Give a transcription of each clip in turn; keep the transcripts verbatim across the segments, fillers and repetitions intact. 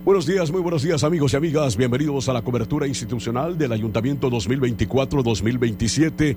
Buenos días, muy buenos días amigos y amigas, bienvenidos a la cobertura institucional del Ayuntamiento dos mil veinticuatro dos mil veintisiete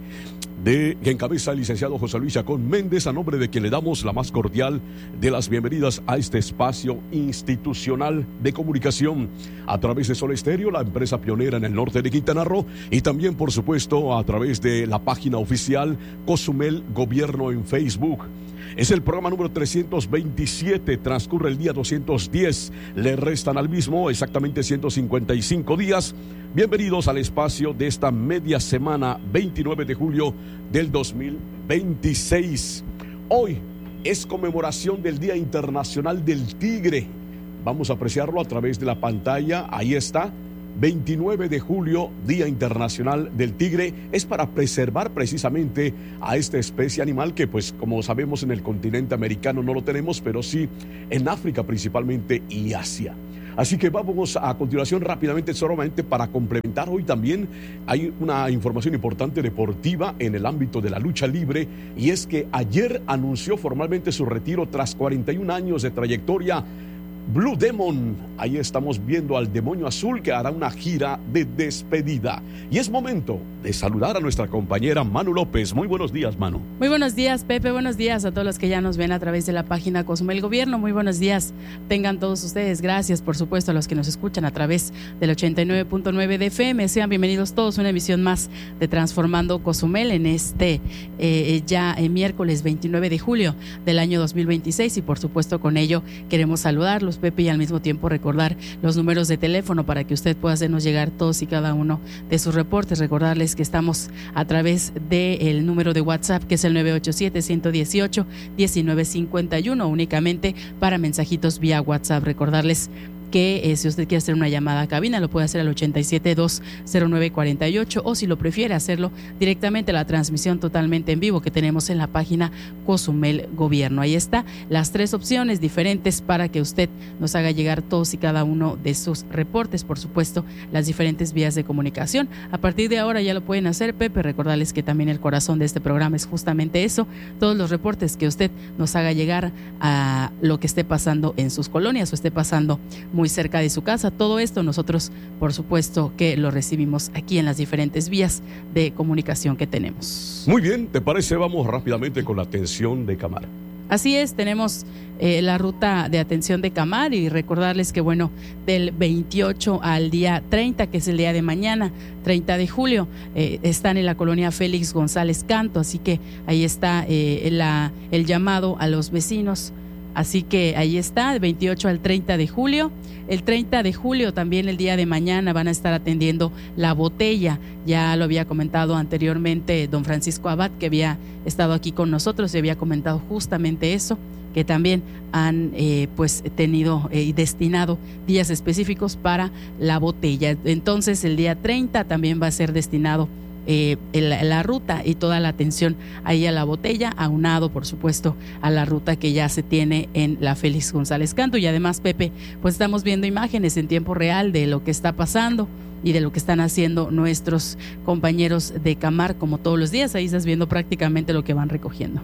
de que encabeza el licenciado José Luis Chacón Méndez, a nombre de quien le damos la más cordial de las bienvenidas a este espacio institucional de comunicación a través de Sol Estéreo, la empresa pionera en el norte de Quintana Roo, y también por supuesto a través de la página oficial Cozumel Gobierno en Facebook. Es el programa número trescientos veintisiete, transcurre el día doscientos diez, le restan al mismo exactamente ciento cincuenta y cinco días. Bienvenidos al espacio de esta media semana, veintinueve de julio del dos mil veintiséis. Hoy es conmemoración del Día Internacional del Tigre. Vamos a apreciarlo a través de la pantalla, ahí está. veintinueve de julio, Día Internacional del Tigre, es para preservar precisamente a esta especie animal que, pues, como sabemos, en el continente americano no lo tenemos, pero sí en África principalmente y Asia. Así que vamos a continuación rápidamente, solamente para complementar. Hoy también hay una información importante deportiva en el ámbito de la lucha libre, y es que ayer anunció formalmente su retiro tras cuarenta y un años de trayectoria Blue Demon. Ahí estamos viendo al demonio azul, que hará una gira de despedida. Y es momento de saludar a nuestra compañera Manu López. Muy buenos días, Manu. Muy buenos días, Pepe. Buenos días a todos los que ya nos ven a través de la página Cozumel Gobierno. Muy buenos días tengan todos ustedes. Gracias, por supuesto, a los que nos escuchan a través del ochenta y nueve punto nueve de F M. Sean bienvenidos todos a una emisión más de Transformando Cozumel en este eh, ya eh, miércoles veintinueve de julio del año dos mil veintiséis. Y por supuesto, con ello queremos saludarlos, Pepe, y al mismo tiempo recordar los números de teléfono para que usted pueda hacernos llegar todos y cada uno de sus reportes. Recordarles que estamos a través del número de WhatsApp, que es el nueve ocho siete, uno uno ocho, uno nueve cinco uno, únicamente para mensajitos vía WhatsApp. Recordarles que eh, si usted quiere hacer una llamada a cabina, lo puede hacer al ochenta y siete, dos cero nueve, cuarenta y ocho, o si lo prefiere hacerlo directamente a la transmisión totalmente en vivo que tenemos en la página Cozumel Gobierno. Ahí está las tres opciones diferentes para que usted nos haga llegar todos y cada uno de sus reportes, por supuesto, las diferentes vías de comunicación. A partir de ahora ya lo pueden hacer, Pepe. Recordarles que también el corazón de este programa es justamente eso, todos los reportes que usted nos haga llegar a lo que esté pasando en sus colonias o esté pasando muy muy cerca de su casa. Todo esto nosotros, por supuesto, que lo recibimos aquí en las diferentes vías de comunicación que tenemos. Muy bien, ¿te parece? Vamos rápidamente con la atención de Camar. Así es, tenemos eh, la ruta de atención de Camar, y recordarles que, bueno, del veintiocho al día treinta, que es el día de mañana, treinta de julio, eh, están en la colonia Félix González Canto, así que ahí está eh, la, el llamado a los vecinos. Así que ahí está, del veintiocho al treinta de julio. El treinta de julio, también el día de mañana, van a estar atendiendo La Botella. Ya lo había comentado anteriormente don Francisco Abad, que había estado aquí con nosotros y había comentado justamente eso, que también han eh, pues tenido y eh, destinado días específicos para La Botella. Entonces el día treinta también va a ser destinado Eh, la, la ruta y toda la atención ahí a La Botella, aunado por supuesto a la ruta que ya se tiene en la Félix González Canto. Y además, Pepe, pues estamos viendo imágenes en tiempo real de lo que está pasando y de lo que están haciendo nuestros compañeros de Camar, como todos los días. Ahí estás viendo prácticamente lo que van recogiendo.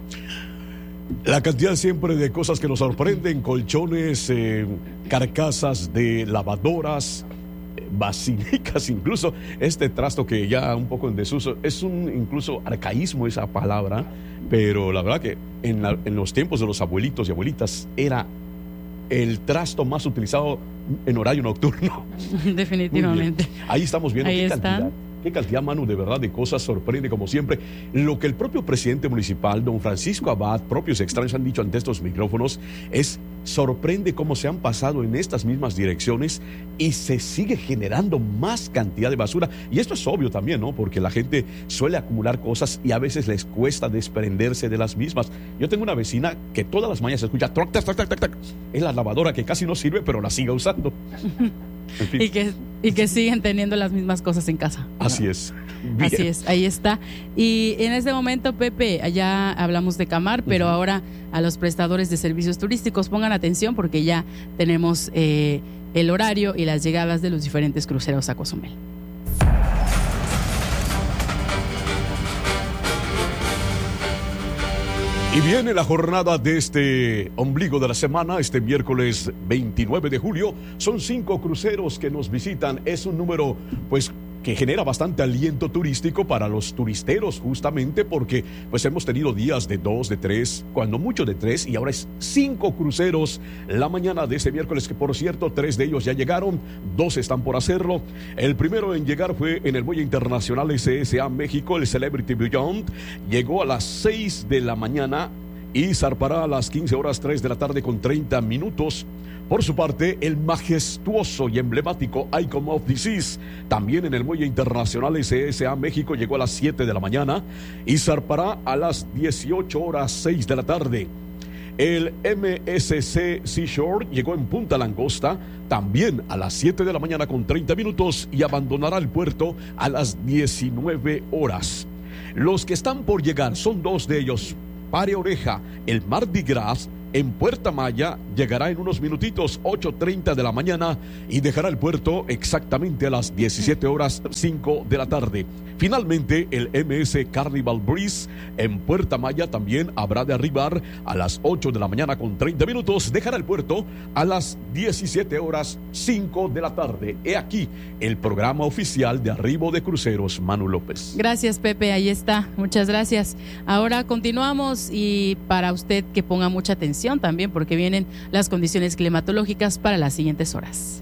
La cantidad siempre de cosas que nos sorprenden: colchones, eh, carcasas de lavadoras, basilicas, incluso este trasto que ya un poco en desuso, es un incluso arcaísmo esa palabra, pero la verdad que en, la, en los tiempos de los abuelitos y abuelitas era el trasto más utilizado en horario nocturno. Definitivamente. Ahí estamos viendo Ahí qué están. cantidad. Qué cantidad, Manu, de verdad, de cosas sorprende como siempre. Lo que el propio presidente municipal, don Francisco Abad, propios extraños han dicho ante estos micrófonos, es sorprende cómo se han pasado en estas mismas direcciones y se sigue generando más cantidad de basura. Y esto es obvio también, ¿no? Porque la gente suele acumular cosas y a veces les cuesta desprenderse de las mismas. Yo tengo una vecina que todas las mañanas se escucha troc, tac, tac, tac, tac, tac. Es la lavadora que casi no sirve, pero la sigue usando. En fin. Y que, y que siguen teniendo las mismas cosas en casa. Así es. Bien. Así es, ahí está. Y en este momento, Pepe, ya hablamos de Camar, pero uh-huh. ahora a los prestadores de servicios turísticos, pongan atención porque ya tenemos eh, el horario y las llegadas de los diferentes cruceros a Cozumel. Y viene la jornada de este ombligo de la semana, este miércoles veintinueve de julio. Son cinco cruceros que nos visitan. Es un número, pues, que genera bastante aliento turístico para los turisteros, justamente porque pues hemos tenido días de dos, de tres, cuando mucho de tres, y ahora es cinco cruceros la mañana de ese miércoles, que por cierto, tres de ellos ya llegaron, dos están por hacerlo. El primero en llegar fue en el Muelle Internacional S S A México, el Celebrity Beyond, llegó a las seis de la mañana y zarpará a las quince horas tres de la tarde con treinta minutos. Por su parte, el majestuoso y emblemático Icon of the Seas, también en el Muelle Internacional S S A México, llegó a las siete de la mañana y zarpará a las dieciocho horas seis de la tarde. El M S C Seashore llegó en Punta Langosta, también a las siete de la mañana con treinta minutos, y abandonará el puerto a las diecinueve horas. Los que están por llegar son dos de ellos. Pare oreja, el Mardi Gras en Puerto Maya llegará en unos minutitos, ocho treinta de la mañana, y dejará el puerto exactamente a las diecisiete horas cinco de la tarde. Finalmente, el M S Carnival Breeze en Puerto Maya también habrá de arribar a las ocho de la mañana con treinta minutos, dejará el puerto a las diecisiete horas cinco de la tarde. He aquí el programa oficial de arribo de cruceros. Manu López. Gracias, Pepe, ahí está, muchas gracias. Ahora continuamos, y para usted que ponga mucha atención también, porque vienen las condiciones climatológicas para las siguientes horas.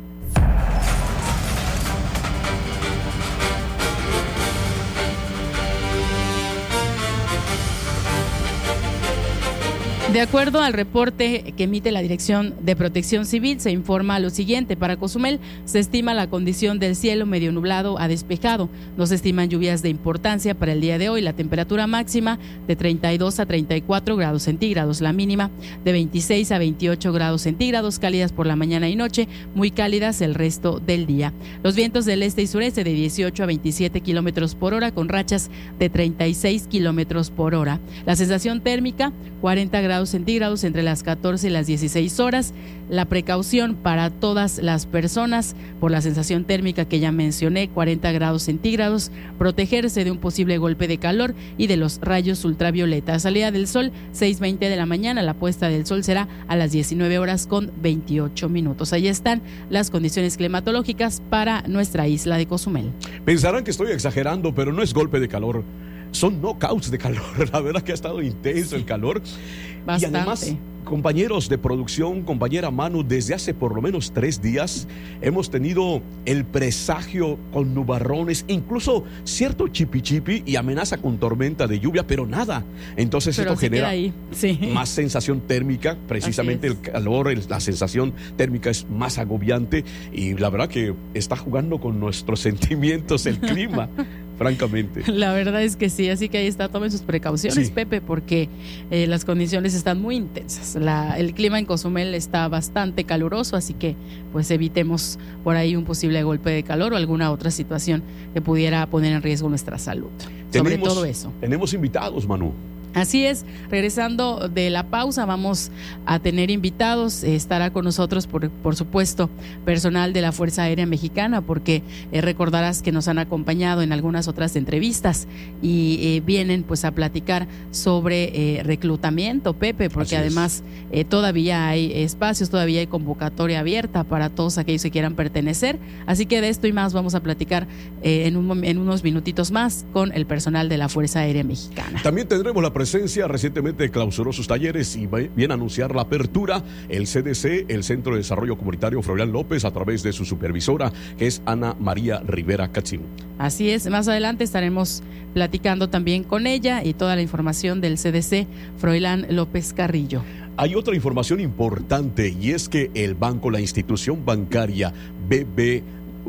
De acuerdo al reporte que emite la Dirección de Protección Civil, se informa lo siguiente: para Cozumel se estima la condición del cielo medio nublado a despejado. No se estiman lluvias de importancia para el día de hoy. La temperatura máxima de treinta y dos a treinta y cuatro grados centígrados, la mínima de veintiséis a veintiocho grados centígrados, cálidas por la mañana y noche, muy cálidas el resto del día. Los vientos del este y sureste de dieciocho a veintisiete kilómetros por hora, con rachas de treinta y seis kilómetros por hora. La sensación térmica, cuarenta grados centígrados entre las catorce y las dieciséis horas. La precaución para todas las personas por la sensación térmica que ya mencioné, cuarenta grados centígrados, protegerse de un posible golpe de calor y de los rayos ultravioleta. Salida del sol, seis veinte de la mañana, la puesta del sol será a las diecinueve horas con veintiocho minutos. Ahí están las condiciones climatológicas para nuestra isla de Cozumel. Pensarán que estoy exagerando, pero no es golpe de calor. Son knockouts de calor. La verdad que ha estado intenso el calor. Bastante. Y además, compañeros de producción, compañera Manu, desde hace por lo menos tres días hemos tenido el presagio con nubarrones, incluso cierto chipi-chipi y amenaza con tormenta de lluvia, pero nada. Entonces pero esto genera ahí. Sí. más sensación térmica, precisamente el calor, el, la sensación térmica es más agobiante, y la verdad que está jugando con nuestros sentimientos el clima. Francamente. La verdad es que sí, así que ahí está, tomen sus precauciones, sí. Pepe, porque eh, las condiciones están muy intensas. La, el clima en Cozumel está bastante caluroso, así que pues evitemos por ahí un posible golpe de calor o alguna otra situación que pudiera poner en riesgo nuestra salud. Tenemos, sobre todo eso. Tenemos invitados, Manu. Así es, regresando de la pausa vamos a tener invitados, eh, estará con nosotros por, por supuesto personal de la Fuerza Aérea Mexicana, porque eh, recordarás que nos han acompañado en algunas otras entrevistas y eh, vienen pues a platicar sobre eh, reclutamiento, Pepe, porque además eh, todavía hay espacios, todavía hay convocatoria abierta para todos aquellos que quieran pertenecer, así que de esto y más vamos a platicar eh, en, un, en unos minutitos más con el personal de la Fuerza Aérea Mexicana. También tendremos la presencia. Recientemente clausuró sus talleres y viene a anunciar la apertura el C D C, el Centro de Desarrollo Comunitario Froilán López, a través de su supervisora, que es Ana María Rivera Catzín. Así es, más adelante estaremos platicando también con ella y toda la información del C D C Froilán López Carrillo. Hay otra información importante, y es que el banco, la institución bancaria B B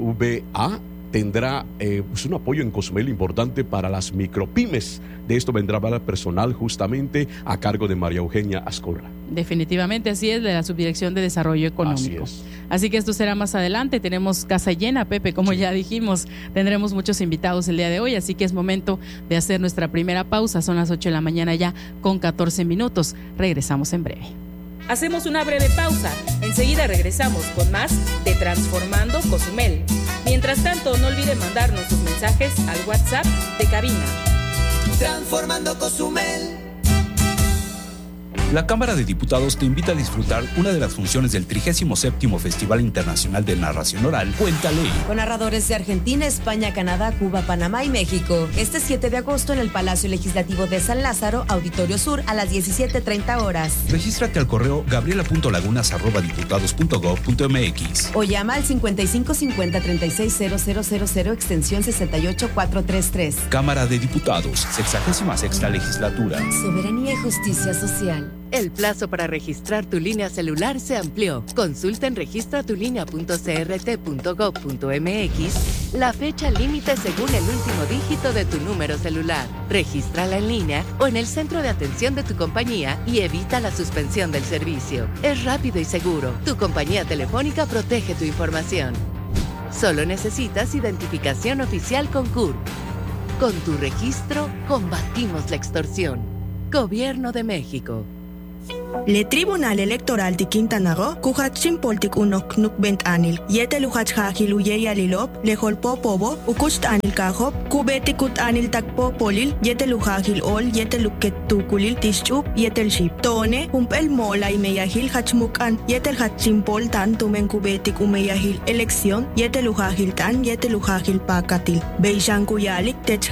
V A, tendrá eh, pues un apoyo en Cozumel importante para las micropymes. De esto vendrá personal justamente a cargo de María Eugenia Ascorra. Definitivamente así es, de la Subdirección de Desarrollo Económico. Así, así que esto será más adelante. Tenemos casa llena, Pepe, como sí. ya dijimos, tendremos muchos invitados el día de hoy, así que es momento de hacer nuestra primera pausa. Son las ocho de la mañana ya con catorce minutos. Regresamos en breve. Hacemos una breve pausa. Enseguida regresamos con más de Transformando Cozumel. Mientras tanto, no olvide mandarnos sus mensajes al WhatsApp de cabina. Transformando Cozumel. La Cámara de Diputados te invita a disfrutar una de las funciones del trigésimo séptimo Festival Internacional de Narración Oral, Cuéntale. Con narradores de Argentina, España, Canadá, Cuba, Panamá y México. Este siete de agosto en el Palacio Legislativo de San Lázaro, Auditorio Sur, a las diecisiete treinta horas. Regístrate al correo gabriela punto lagunas arroba diputados punto gob punto eme equis. O llama al cincuenta y cinco cincuenta treinta y seis cero cero cero cero extensión sesenta y ocho cuatrocientos treinta y tres. Cámara de Diputados, sexagésima sexta legislatura. Soberanía y justicia social. El plazo para registrar tu línea celular se amplió. Consulta en registra tu línea punto c r t punto gob punto eme equis la fecha límite según el último dígito de tu número celular. Regístrala en línea o en el centro de atención de tu compañía y evita la suspensión del servicio. Es rápido y seguro. Tu compañía telefónica protege tu información. Solo necesitas identificación oficial con C U R. Con tu registro, combatimos la extorsión. Gobierno de México. Le Tribunal Electoral de Quintana Roo, Kuhatsin Poltik Unok Nukbent Anil, Yete Luhach Hajiluye Yalilop, Lejolpo Pobo, Ukust Anil Kahop, Kubetikut Anil Takpo Polil, Yete Luhajil Ol, Yete Luket Tukulil, Tischup, Yetel Ship. Tone, Humpel Mola y Meyahil Hachmukan, Yetel Hatsin Pol Tan Tumen Kubetik Umeyahil, Elección, Yete Luhajil Tan, Yete Luhajil Pakatil, Beishan Kuyalik, Tech